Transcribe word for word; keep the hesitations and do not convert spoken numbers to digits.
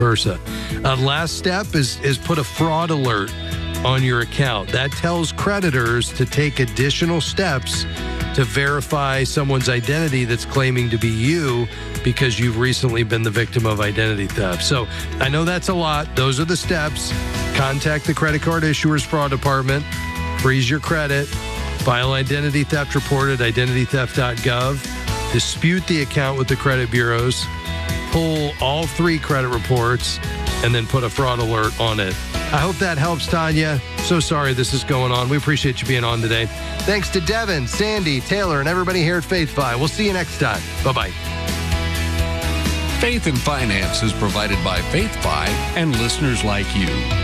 versa. Uh, last step is is put a fraud alert on your account. That tells creditors to take additional steps to verify someone's identity that's claiming to be you because you've recently been the victim of identity theft. So I know that's a lot. Those are the steps. Contact the credit card issuer's fraud department, freeze your credit, file identity theft report at identity theft dot gov, dispute the account with the credit bureaus, pull all three credit reports, and then put a fraud alert on it. I hope that helps, Tanya. So sorry this is going on. We appreciate you being on today. Thanks to Devin, Sandy, Taylor, and everybody here at FaithFi. We'll see you next time. Bye-bye. Faith and Finance is provided by FaithFi and listeners like you.